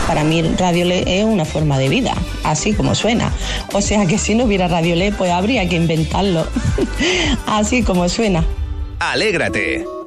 Para mí Radiolé es una forma de vida, así como suena. O sea que si no hubiera Radiolé, pues habría que inventarlo, así como suena. Alégrate